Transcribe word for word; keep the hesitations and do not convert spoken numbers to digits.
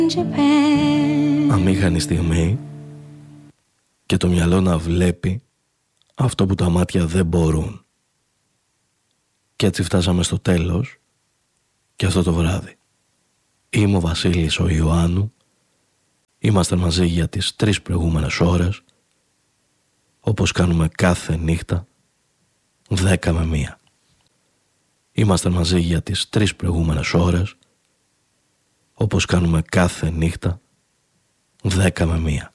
Αμήχανη στιγμή και το μυαλό να βλέπει αυτό που τα μάτια δεν μπορούν. Και έτσι φτάσαμε στο τέλος και αυτό το βράδυ. Είμαι ο Βασίλης ο Ιωάννου. Είμαστε μαζί για τις τρεις προηγούμενες ώρες, όπως κάνουμε κάθε νύχτα, δέκα με μία. Είμαστε μαζί για τις τρεις προηγούμενες ώρες, όπως κάνουμε κάθε νύχτα, δέκα με μία.